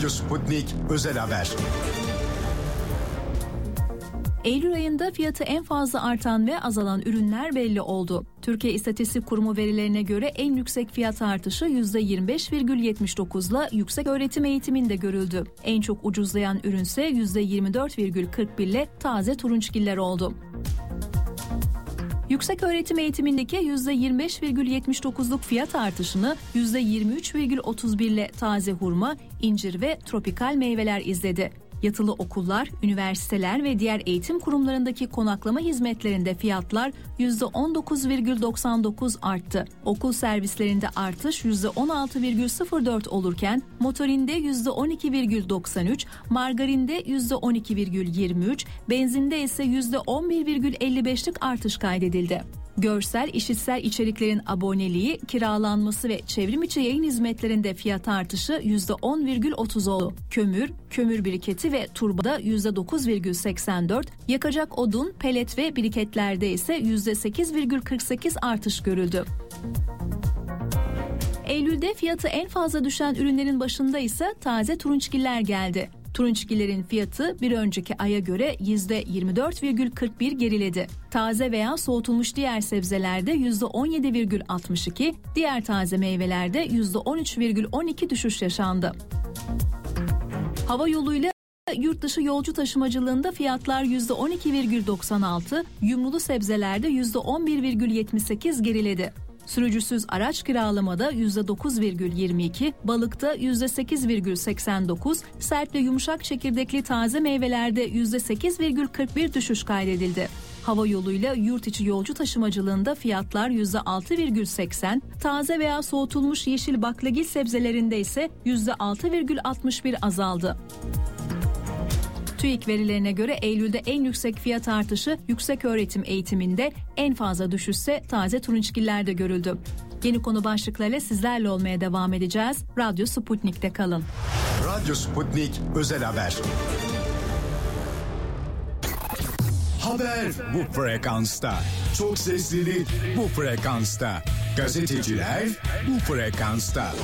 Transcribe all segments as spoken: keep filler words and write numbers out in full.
Radyo Sputnik Özel Haber. Eylül ayında fiyatı en fazla artan ve azalan ürünler belli oldu. Türkiye İstatistik Kurumu verilerine göre en yüksek fiyat artışı yüzde yirmi beş virgül yetmiş dokuzla yükseköğretim eğitiminde görüldü. En çok ucuzlayan ürünse yüzde yirmi dört virgül kırk bir ile taze turunçgiller oldu. Yükseköğretim eğitimindeki yüzde yirmi beş virgül yetmiş dokuzluk fiyat artışını yüzde yirmi üç virgül otuz bir ile taze hurma, incir ve tropikal meyveler izledi. Yatılı okullar, üniversiteler ve diğer eğitim kurumlarındaki konaklama hizmetlerinde fiyatlar yüzde on dokuz virgül doksan dokuz arttı. Okul servislerinde artış yüzde on altı virgül sıfır dört olurken motorinde yüzde on iki virgül doksan üç, margarinde yüzde on iki virgül yirmi üç, benzinde ise yüzde on bir virgül elli beşlik artış kaydedildi. Görsel, işitsel içeriklerin aboneliği, kiralanması ve çevrim içi yayın hizmetlerinde fiyat artışı yüzde on virgül otuz oldu. Kömür, kömür briketi ve turbada yüzde dokuz virgül seksen dört, yakacak odun, pelet ve briketlerde ise yüzde sekiz virgül kırk sekiz artış görüldü. Eylül'de fiyatı en fazla düşen ürünlerin başında ise taze turunçgiller geldi. Turunçgillerin fiyatı bir önceki aya göre yüzde yirmi dört virgül kırk bir geriledi. Taze veya soğutulmuş diğer sebzelerde yüzde on yedi virgül altmış iki, diğer taze meyvelerde yüzde on üç virgül on iki düşüş yaşandı. Hava yoluyla yurt dışı yolcu taşımacılığında fiyatlar yüzde on iki virgül doksan altı, yumrulu sebzelerde yüzde on bir virgül yetmiş sekiz geriledi. Sürücüsüz araç kiralamada yüzde dokuz virgül yirmi iki, balıkta yüzde sekiz virgül seksen dokuz, sert ve yumuşak çekirdekli taze meyvelerde yüzde sekiz virgül kırk bir düşüş kaydedildi. Hava yoluyla yurt içi yolcu taşımacılığında fiyatlar yüzde altı virgül seksen, taze veya soğutulmuş yeşil baklagil sebzelerinde ise yüzde altı virgül altmış bir azaldı. TÜİK verilerine göre Eylül'de en yüksek fiyat artışı yükseköğretim eğitiminde, en fazla düşüşse taze turunçgillerde görüldü. Yeni konu başlıklarıyla sizlerle olmaya devam edeceğiz. Radyo Sputnik'te kalın. Radyo Sputnik Özel Haber. Haber bu frekansta. Çok seslilik bu frekansta. Gazeteciler bu frekansta.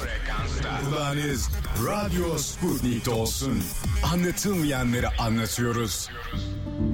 Kulağınız Radyo Sputnik'te olsun. Anlatılmayanları anlatıyoruz.